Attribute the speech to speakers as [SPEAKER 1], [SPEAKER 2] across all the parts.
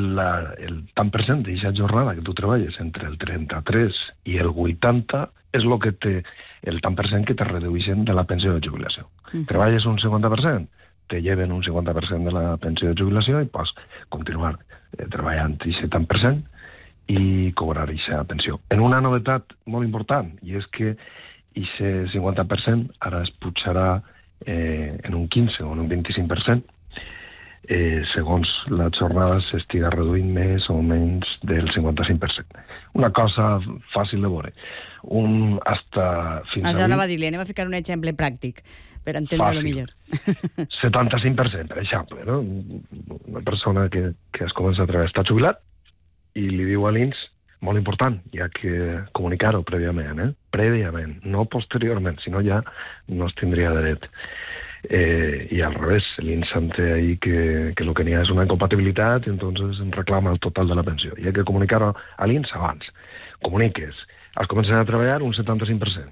[SPEAKER 1] el tant per cent d'aquesta jornada que tu treballes entre el 33 i el 80 és el que té el tant per cent que te redueixen de la pensió de jubilació. Treballes un 50%, te lleven un 50% de la pensió de jubilació i pots continuar treballant aquest tant per cent i cobrar aquesta pensió. En una novetat molt important, i és que aquest 50% ara es pujarà en un 15 o en un 25%, segons la jornada s'estiga reduint més o menys del 55%. Una cosa fàcil de veure.
[SPEAKER 2] Això anava a dir-li, anem a ficar un exemple pràctic per entendre-lo millor.
[SPEAKER 1] 75%, per exemple, no? Una persona que es comença a treballar està jubilat i li diu a l'INS, molt important, hi ha que comunicar-ho prèviament, prèviament, no posteriorment, si no ja no es tindria dret. I al revés, l'INS entén ahí que el que n'hi ha és una incompatibilitat i entonces reclama el total de la pensió. Hi ha que comunicar-ho a l'INS abans. Comuniques, has començat a treballar un 75%.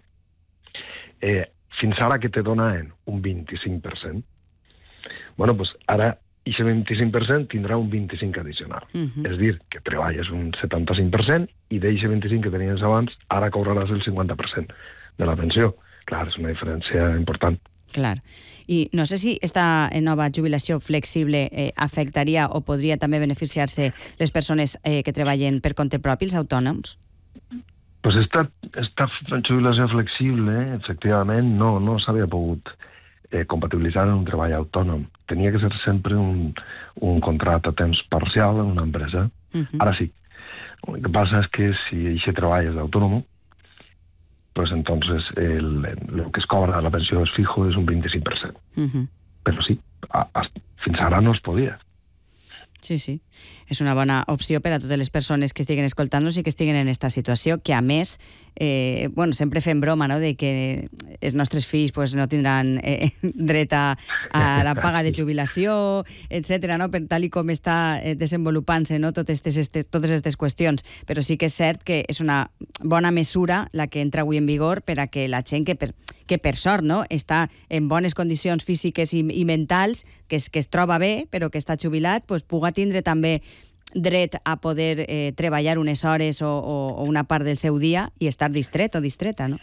[SPEAKER 1] Fins ara que te donaven un 25%. Bueno, doncs ara aquest 25% tindrà un 25% addicional. És a dir, que treballes un 75% i d'aquest 25% que tenies abans, ara cobraràs el 50% de la pensió. Clar, és una diferència important.
[SPEAKER 2] Clar. I no sé si esta nova jubilació flexible afectaria o podria també beneficiar-se les persones que treballen per compte propi, els autònoms?
[SPEAKER 1] Pues esta jubilació flexible, efectivament, no s'havia pogut compatibilitzar en un treball autònom. Tenia que ser sempre un contracte a temps parcial en una empresa. Ara sí. El que passa és que si aquest treball és d'autònom, pues entonces lo que es cobra la pensió és fijo és un 25%. Però sí, fins ara no es podia.
[SPEAKER 2] Sí. És una bona opció per a totes les persones que estiguen escoltant-nos i que estiguen en aquesta situació, que a més, sempre fem broma, no?, de que els nostres fills no tindran dret a la paga de jubilació, etc., no?, per tal i com està desenvolupant-se, no?, totes aquestes qüestions. Però sí que és cert que és una bona mesura la que entra avui en vigor per a que la gent que per sort, no?, està en bones condicions físiques i mentals, que es troba bé, però que està jubilat, puga tindre també dret a poder treballar unes hores o una part del seu dia i estar distret o distreta, no?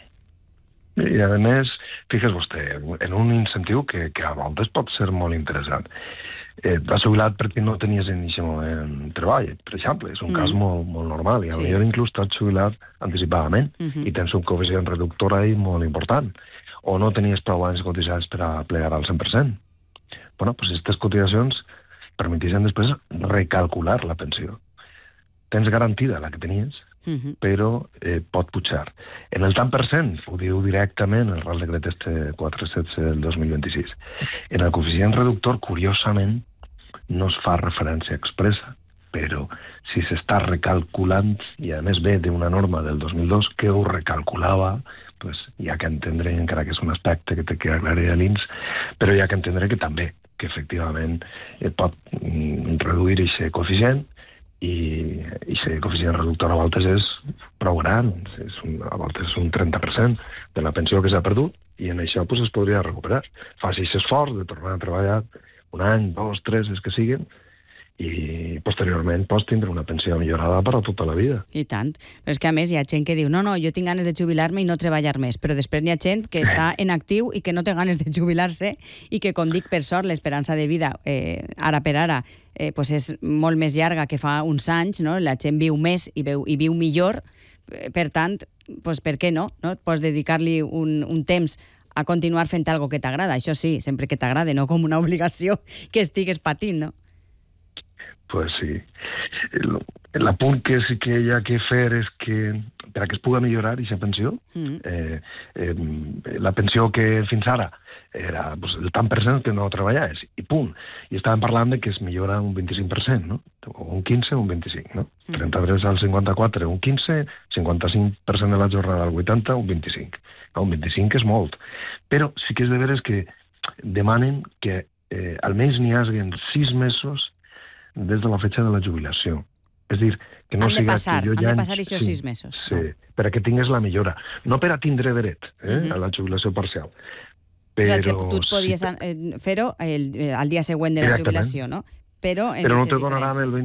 [SPEAKER 1] I a més, fixes vostè, en un incentiu que a voltes pot ser molt interessant. T'has jubilat perquè no tenies en aquest moment treball, per exemple, és un cas molt normal, i potser inclús t'has jubilat anticipadament i tens un coeficient reductor ahí molt important, o no tenies prou anys cotitzats per a plegar al 100%. Bueno, doncs aquestes cotitzacions permeteixen després recalcular la pensió. Tens garantida la que tenies, però pot pujar. En el tant per cent, ho diu directament el Real Decret 416 del 2026. En el coeficient reductor, curiosament, no es fa referència expressa, però si s'està recalculant, i a més ve d'una norma del 2002 que ho recalculava, pues hi ha que entendre, encara que és un aspecte que té que aclarir a l'INS, però hi ha que entendre que també, que efectivament pot reduir aquest coeficient i aquest coeficient reductor a voltes és prou gran, a voltes és un 30% de la pensió que s'ha perdut i en això es podria recuperar. Faci aquest esforç de tornar a treballar un any, 2, 3, els que siguin, i posteriorment pots tindre una pensió millorada per a tota la vida.
[SPEAKER 2] I tant. Però és que a més hi ha gent que diu no, jo tinc ganes de jubilar-me i no treballar més, però després hi ha gent que està en actiu i que no té ganes de jubilar-se i que, com dic, per sort, l'esperança de vida ara per ara és molt més llarga que fa uns anys, no? La gent viu més i viu millor, per tant, per què no? Pots dedicar-li un temps a continuar fent alguna que t'agrada, això sí, sempre que t'agrada, no com una obligació que estigues patint, no?
[SPEAKER 1] Pues sí. L'apunt que sí que hi ha que fer és que per a que es pugui millorar aquesta pensió, la pensió que fins ara era el tant per cent que no treballaves, i punt. I estàvem parlant de que es millora un 25%, no? O un 15 o un 25, no? 33 al 54, un 15, 55% de la jornada al 80, un 25. Un 25 és molt. Però sí que és de veres que demanen que almenys n'hi hagin 6 mesos des de la fetxa de la jubilació. És dir, que no siga que jo ja...
[SPEAKER 2] Han de passar aquests 6 mesos.
[SPEAKER 1] Sí, per a que tinguis la millora. No per a tindre dret a la jubilació parcial. Però...
[SPEAKER 2] Tu podies fer-ho al dia següent de la jubilació, no? Però
[SPEAKER 1] no te donaran el